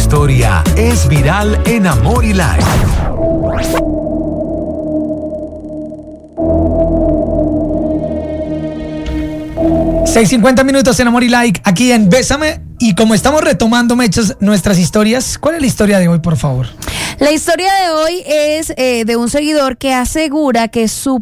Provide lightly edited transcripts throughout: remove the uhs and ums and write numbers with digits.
historia es viral en Amor y Like. 6:50 minutos en Amor y Like, aquí en Bésame. Y como estamos retomando, Mechas, nuestras historias, ¿cuál es la historia de hoy, por favor? La historia de hoy es de un seguidor que asegura que su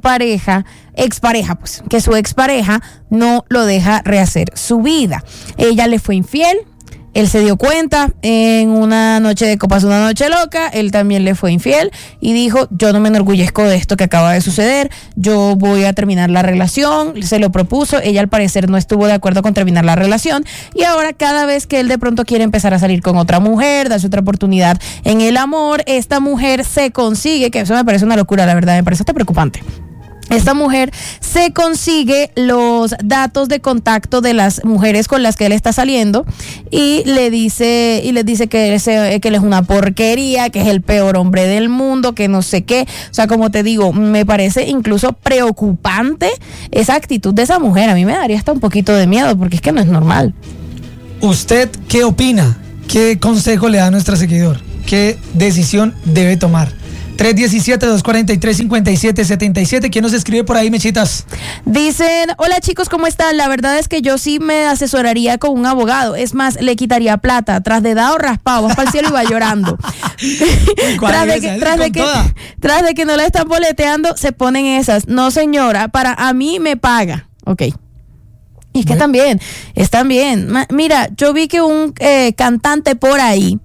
su expareja no lo deja rehacer su vida. Ella le fue infiel. Él se dio cuenta en una noche de copas, una noche loca, él también le fue infiel y dijo, yo no me enorgullezco de esto que acaba de suceder, yo voy a terminar la relación, se lo propuso, ella al parecer no estuvo de acuerdo con terminar la relación y ahora cada vez que él de pronto quiere empezar a salir con otra mujer, darse otra oportunidad en el amor, esta mujer se consigue, que eso me parece una locura, la verdad, me parece hasta preocupante. Esta mujer se consigue los datos de contacto de las mujeres con las que él está saliendo y les dice que él es una porquería, que es el peor hombre del mundo, que no sé qué. O sea, como te digo, me parece incluso preocupante esa actitud de esa mujer. A mí me daría hasta un poquito de miedo porque es que no es normal. ¿Usted qué opina? ¿Qué consejo le da a nuestro seguidor? ¿Qué decisión debe tomar? 317-243-5777. ¿Quién nos escribe por ahí, Mechitas? Dicen, hola chicos, ¿cómo están? La verdad es que yo sí me asesoraría con un abogado. Es más, le quitaría plata. Tras de dado raspado, vas para el cielo y va llorando. Tras de que no la están boleteando, se ponen esas. No señora, para mí me paga. Ok. Y es que están bien. Mira, yo vi que un cantante por ahí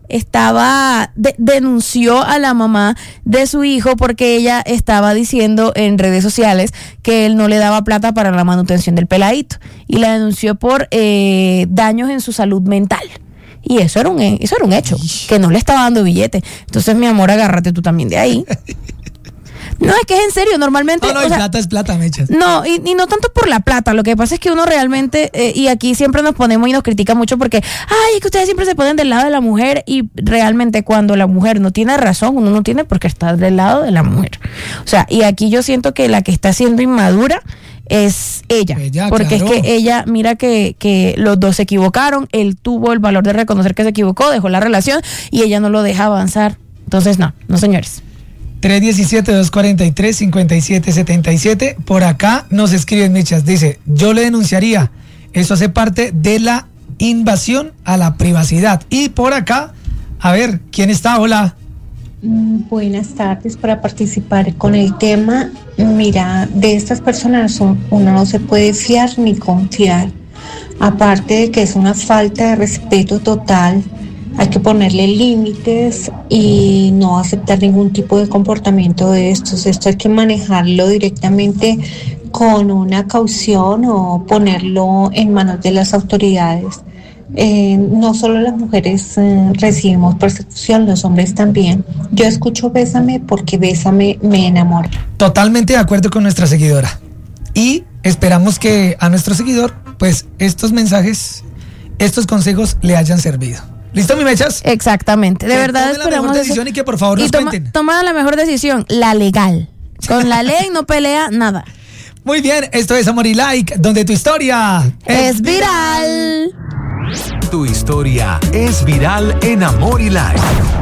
denunció a la mamá de su hijo porque ella estaba diciendo en redes sociales que él no le daba plata para la manutención del peladito y la denunció por daños en su salud mental. Y eso era un hecho, que no le estaba dando billete. Entonces, mi amor, agárrate tú también de ahí. No, es que es en serio, normalmente... No, plata es plata, Mechas. No, y no tanto por la plata, lo que pasa es que uno realmente, y aquí siempre nos ponemos y nos critica mucho porque, es que ustedes siempre se ponen del lado de la mujer y realmente cuando la mujer no tiene razón, uno no tiene por qué estar del lado de la mujer. O sea, y aquí yo siento que la que está siendo inmadura es ella porque claro. Es que ella, mira que los dos se equivocaron, él tuvo el valor de reconocer que se equivocó, dejó la relación y ella no lo deja avanzar. Entonces, no señores. 317-243-5777. Por acá nos escriben, Michas. Dice, yo le denunciaría. Eso hace parte de la invasión a la privacidad. Y por acá, a ver, ¿quién está? Hola. Buenas tardes, para participar con el tema. Mira, de estas personas uno no se puede fiar ni confiar. Aparte de que es una falta de respeto total. Hay que ponerle límites y no aceptar ningún tipo de comportamiento de estos. Esto hay que manejarlo directamente con una caución o ponerlo en manos de las autoridades. No solo las mujeres recibimos persecución, los hombres también. Yo escucho Bésame porque Bésame me enamora. Totalmente de acuerdo con nuestra seguidora. Y esperamos que a nuestro seguidor, pues, estos mensajes, estos consejos le hayan servido. ¿Listo, mi Mechas? Exactamente, de verdad esperamos la mejor decisión y que por favor nos cuenten. Toma la mejor decisión, la legal. Con la ley no pelea nada. Muy bien, esto es Amor y Like, donde tu historia es viral. Tu historia es viral en Amor y Like.